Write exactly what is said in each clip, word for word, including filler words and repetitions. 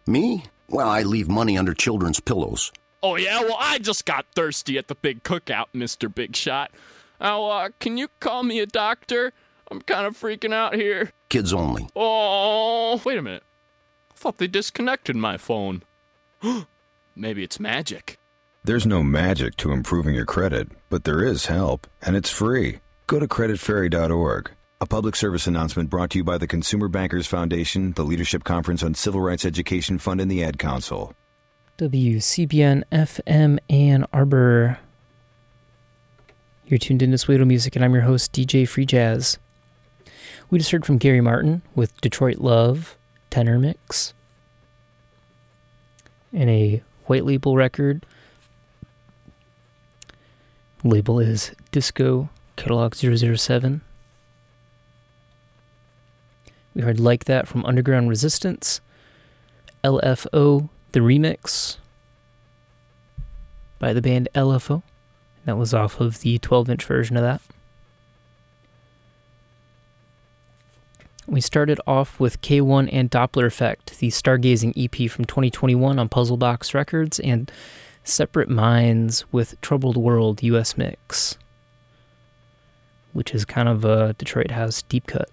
Me? Well, I leave money under children's pillows. Oh, yeah? Well, I just got thirsty at the big cookout, Mister Big Shot. Now, uh, can you call me a doctor? I'm kind of freaking out here. Kids only. Oh, wait a minute. I thought they disconnected my phone. Maybe it's magic. There's no magic to improving your credit, but there is help, and it's free. Go to credit fairy dot org. A public service announcement brought to you by the Consumer Bankers Foundation, the Leadership Conference on Civil Rights Education Fund, and the Ad Council. W C B N F M Ann Arbor. You're tuned into Sweeto Music, and I'm your host, D J Free Jazz. We just heard from Gary Martin with Detroit Love, Tenor Mix, and a white label record. Label is Disco Catalog zero zero seven. We heard Like That from Underground Resistance, L F O, the remix by the band L F O. That was off of the twelve-inch version of that. We started off with K one and Doppler Effect, the Stargazing E P from twenty twenty-one on Puzzle Box Records, and Separate Minds with Troubled World U S Mix, which is kind of a Detroit House deep cut.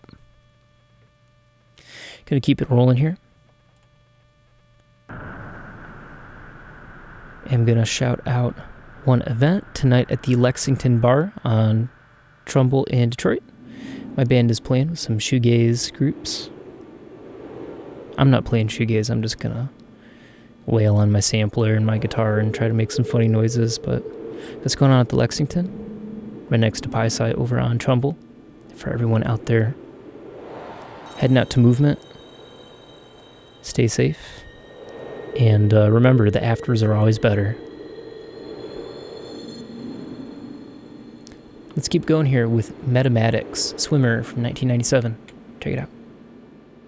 Gonna keep it rolling here. I'm gonna shout out one event tonight at the Lexington Bar on Trumbull in Detroit. My band is playing with some shoegaze groups. I'm not playing shoegaze, I'm just gonna wail on my sampler and my guitar and try to make some funny noises, but that's going on at the Lexington, right next to Pie Site over on Trumbull. For everyone out there heading out to Movement, stay safe, and uh, remember, the afters are always better. Let's keep going here with Metamatics, Swimmer from nineteen ninety-seven. Check it out.